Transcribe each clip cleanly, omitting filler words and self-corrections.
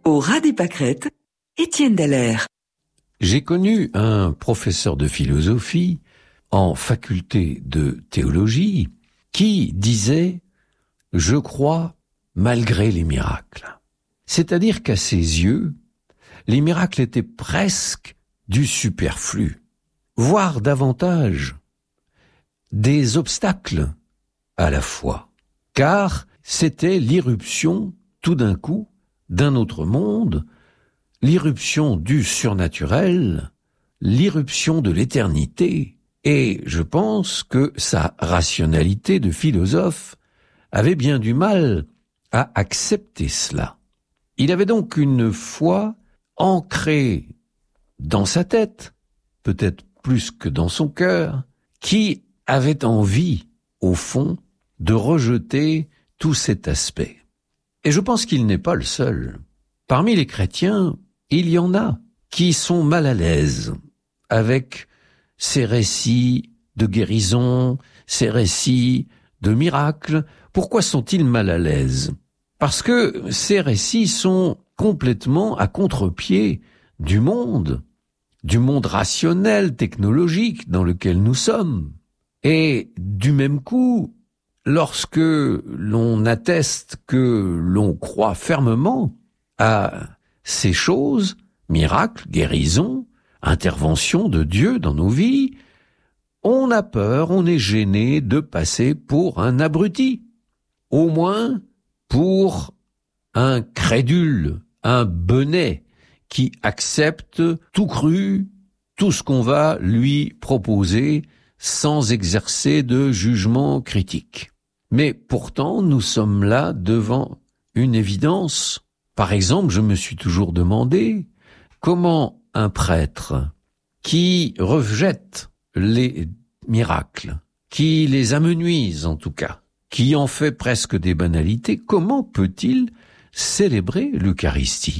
Au ras des pâquerettes, Étienne Dallaire. J'ai connu un professeur de philosophie en faculté de théologie qui disait « Je crois malgré les miracles ». C'est-à-dire qu'à ses yeux, les miracles étaient presque du superflu, voire davantage des obstacles à la foi, car c'était l'irruption tout d'un coup d'un autre monde, l'irruption du surnaturel, l'irruption de l'éternité. Et je pense que sa rationalité de philosophe avait bien du mal à accepter cela. Il avait donc une foi ancrée dans sa tête, peut-être plus que dans son cœur, qui avait envie, au fond, de rejeter tout cet aspect. Et je pense qu'il n'est pas le seul. Parmi les chrétiens, il y en a qui sont mal à l'aise avec ces récits de guérison, ces récits de miracles. Pourquoi sont-ils mal à l'aise ? Parce que ces récits sont complètement à contre-pied du monde rationnel, technologique dans lequel nous sommes. Et du même coup, lorsque l'on atteste que l'on croit fermement à ces choses, miracles, guérisons, intervention de Dieu dans nos vies, on a peur, on est gêné de passer pour un abruti, au moins pour un crédule, un benet qui accepte tout cru, tout ce qu'on va lui proposer sans exercer de jugement critique. Mais pourtant, nous sommes là devant une évidence. Par exemple, je me suis toujours demandé comment un prêtre qui rejette les miracles, qui les amenuise en tout cas, qui en fait presque des banalités, comment peut-il célébrer l'Eucharistie ?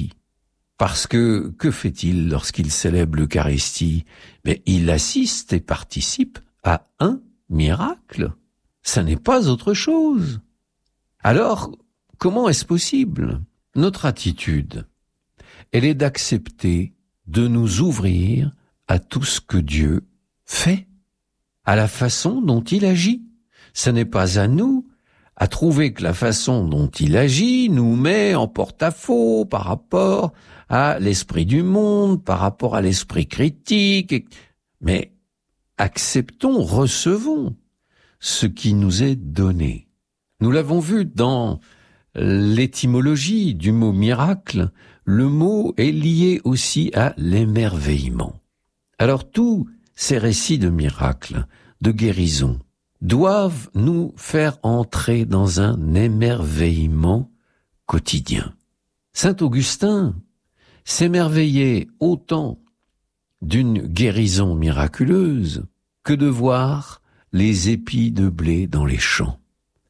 Parce que fait-il lorsqu'il célèbre l'Eucharistie ? Mais il assiste et participe à un miracle. Ça n'est pas autre chose. Alors, comment est-ce possible ? Notre attitude, elle est d'accepter de nous ouvrir à tout ce que Dieu fait, à la façon dont il agit. Ce n'est pas à nous à trouver que la façon dont il agit nous met en porte-à-faux par rapport à l'esprit du monde, par rapport à l'esprit critique. Mais acceptons, recevons ce qui nous est donné. Nous l'avons vu dans l'étymologie du mot miracle, le mot est lié aussi à l'émerveillement. Alors tous ces récits de miracles, de guérison, doivent nous faire entrer dans un émerveillement quotidien. Saint Augustin s'émerveillait autant d'une guérison miraculeuse que de voir les épis de blé dans les champs.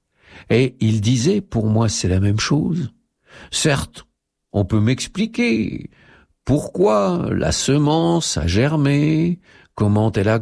Et il disait, pour moi c'est la même chose. Certes, on peut m'expliquer pourquoi la semence a germé, comment elle a